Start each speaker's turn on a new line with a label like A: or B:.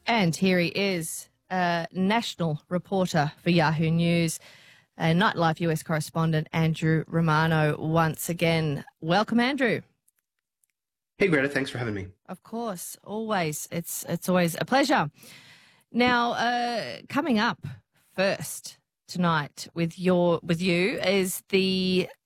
A: And here he is, national reporter for Yahoo News, nightlife US correspondent Andrew Romano once again. Welcome, Andrew.
B: Hey, Greta, thanks for having me.
A: Of course, always. It's always a pleasure. Now, coming up first tonight with you is the